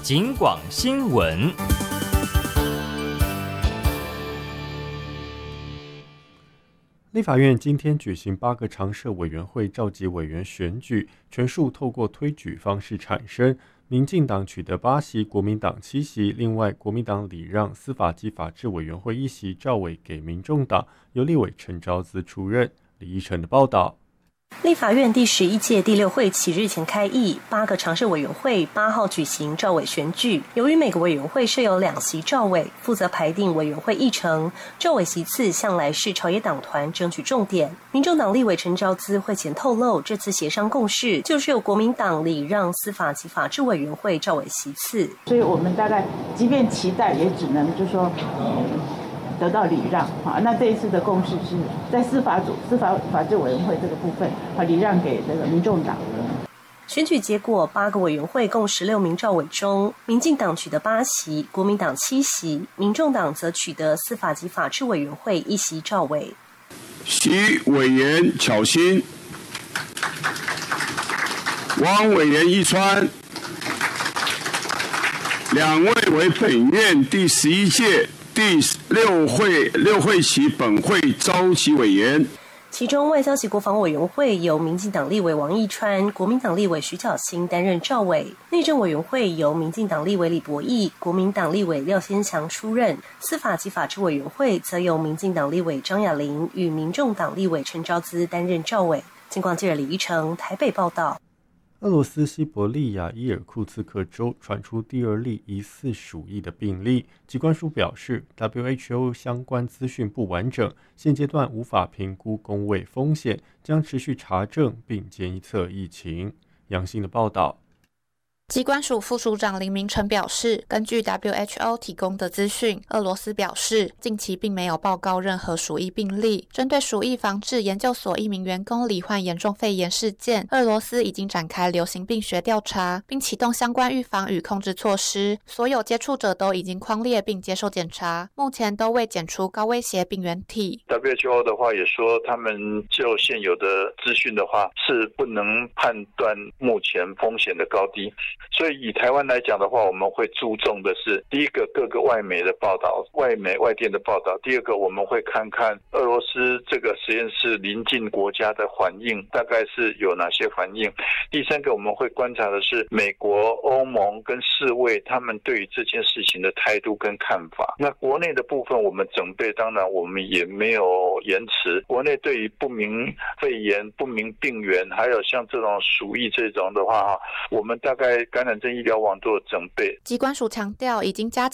警广新闻。 立法院今天举行8个常设委员会召集委员选举，全数透过推举方式产生。民进党取得8席，国民党7席。另外，国民党礼让司法及法制委员会1席召委给民众党，由立委陈昭姿出任。李依晨的报道。 立法院第11届第6会期日前开议，8个常设委员会8号举行召委选举。由于每个委员会设有2席召委，负责排定委员会议程，召委席次向来是朝野党团争取重点。民众党立委陈昭姿会前透露，这次协商共识就是由国民党礼让司法及法制委员会召委席次。 所以我们大概即便期待，也只能就说得到礼让。那这一次的共识是在司法法制委员会这个部分礼让给这个民众党。 选举结果，8个委员会共16名召委中，民进党取得8席，国民党7席，民众党则取得司法及法制委员会1席召委。 徐委员巧心，汪委员一川，2位为本院第11届第6会期本会召集委员。 其中外交及国防委员会由民进党立委王义川、国民党立委徐巧芯担任召委，内政委员会由民进党立委李博毅、国民党立委廖先祥出任，司法及法制委员会则由民进党立委张亚玲与民众党立委陈昭姿担任召委。警广记者李依成台北报道。 俄罗斯西伯利亚伊尔库茨克州传出第2例疑似鼠疫的病例，疾管署表示 WHO 相关资讯不完整，现阶段无法评估公卫风险，将持续查证并监测疫情。杨信的报道。 疾管署副署长林明成表示，根据 WHO 提供的资讯，俄罗斯表示近期并没有报告任何鼠疫病例。针对鼠疫防治研究所1名员工罹患严重肺炎事件，俄罗斯已经展开流行病学调查，并启动相关预防与控制措施。所有接触者都已经匡列并接受检查，目前都未检出高威胁病原体。 WHO 的话也说，他们就现有的资讯的话，是不能判断目前风险的高低。所以以台湾来讲的话，我们会注重的是，第一个各个外媒的报道、外媒外电的报道；第二个我们会看看俄罗斯这个实验室邻近国家的反应，大概是有哪些反应；第三个我们会观察的是美国、欧盟跟世卫他们对于这件事情的态度跟看法。那国内的部分我们准备，当然我们也没有延迟。国内对于不明肺炎、不明病原，还有像这种鼠疫这种的话，我们大概感染症医疗网都有准备。 疾管署强调，已经加